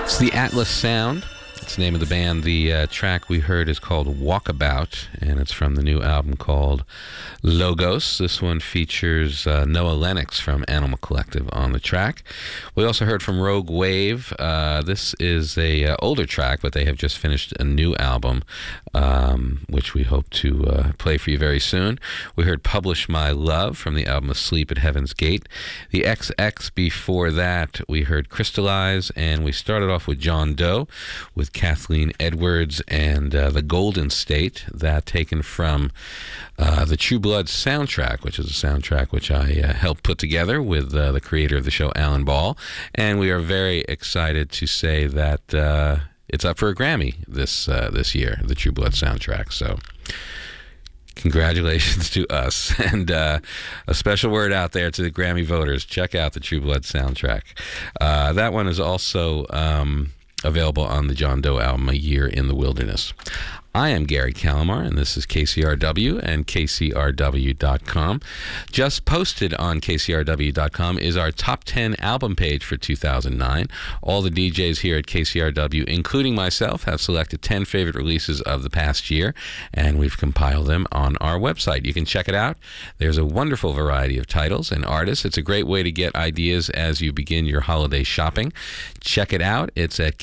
The Atlas Sound. That's the name of the band. The track we heard is called Walkabout, and it's from the new album called Logos. This one features Noah Lennox from Animal Collective on the track. We also heard from Rogue Wave. This is a older track, but they have just finished a new album, which we hope to play for you very soon. We heard Publish My Love from the album Asleep at Heaven's Gate. The XX before that, we heard Crystallize, and we started off with John Doe with Kathleen Edwards and The Golden State, that taken from the True Blood soundtrack, which is a soundtrack which I helped put together with the creator of the show, Alan Ball. And we are very excited to say that it's up for a Grammy this year, the True Blood soundtrack. So congratulations to us, and a special word out there to the Grammy voters. Check out the True Blood soundtrack. That one is also available on the John Doe album, A Year in the Wilderness. I am Gary Calamar, and this is KCRW and KCRW.com. Just posted on KCRW.com is our top 10 album page for 2009. All the DJs here at KCRW, including myself, have selected 10 favorite releases of the past year, and we've compiled them on our website. You can check it out. There's a wonderful variety of titles and artists. It's a great way to get ideas as you begin your holiday shopping. Check it out. It's at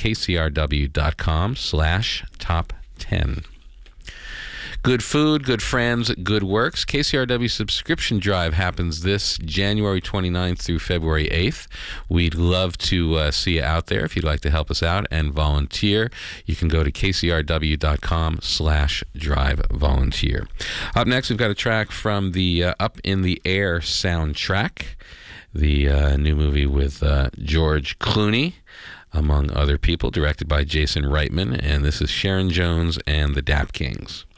KCRW.com/top 10. Good food, good friends, good works. KCRW subscription drive happens this January 29th through February 8th. We'd love to see you out there. If you'd like to help us out and volunteer, you can go to kcrw.com/drive volunteer. Up next, we've got a track from the Up in the Air soundtrack, the new movie with George Clooney, among other people, directed by Jason Reitman, and this is Sharon Jones and the Dap Kings.